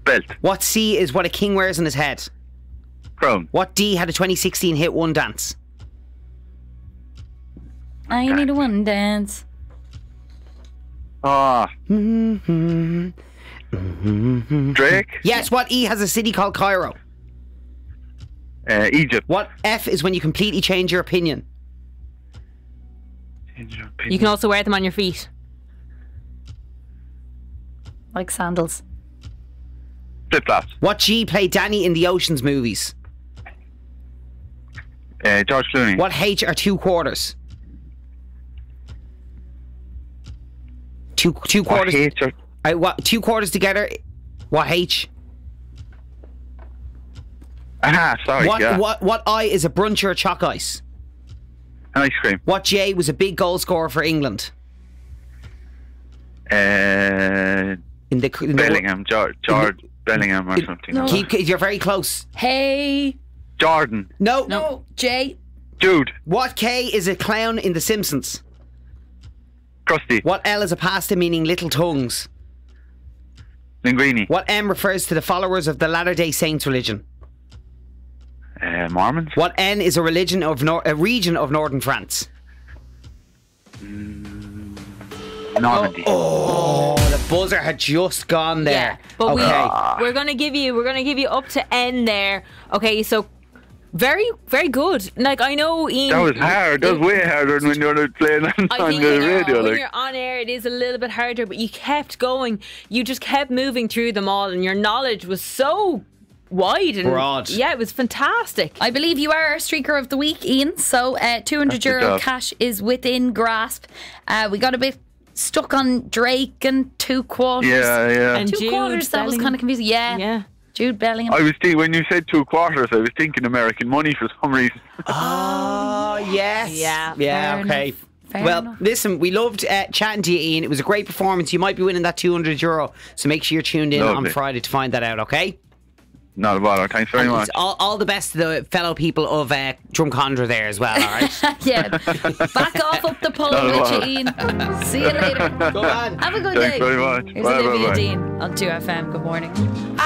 Belt. What C is what a king wears on his head? Crown. What D had a 2016 hit One Dance? I need a one dance. Drake. Yes, what E has a city called Cairo? Egypt. What F is when you completely change your opinion? You can also wear them on your feet. Like sandals. Flip-flops. What G played Danny in the Ocean's movies? George Clooney. What H are 2 quarters? Two quarters. What H are... What 2 quarters together? What H? Sorry. What I is a brunch or a chalk ice? Ice cream. What J was a big goal scorer for England? In the Bellingham. George Bellingham or something. No. You're very close. Hey. Jordan. No. Jay. Jude. What K is a clown in The Simpsons? Krusty. What L is a pasta meaning little tongues? Linguini. What M refers to the followers of the Latter-day Saints religion? Mormons. What N is a region of northern France? Normandy. Oh, the buzzer had just gone there. Yeah, but okay. we're gonna give you up to N there. Okay, so very, very good. Like, I know, Ian, That was hard. That was way harder than when you're playing on the radio. When you're on air, it is a little bit harder, but you kept going. You just kept moving through them all, and your knowledge was so wide and broad. Yeah, it was fantastic. I believe you are our streaker of the week, Ian. So €200 cash is within grasp. We got a bit stuck on Drake and 2 quarters. Yeah. And 2 Jude quarters, that was Bellingham. kind of confusing. Yeah. Jude Bellingham. I was when you said 2 quarters, I was thinking American money for some reason. Oh, yes. Yeah. Yeah, Fair okay. enough. Fair Well, enough. listen, we loved chatting to you, Ian. It was a great performance. You might be winning that €200. So make sure you're tuned in Lovely. on Friday to find that out, okay? Not a bother. Thanks very much. All the best to the fellow people of Drumcondra there as well, all right? Yeah. Back off up the pole with you, Ian. See you later. Go on. Have a good Thanks day. very much. Here's Bye, Olivia bye, bye. Dean on 2FM. Good morning.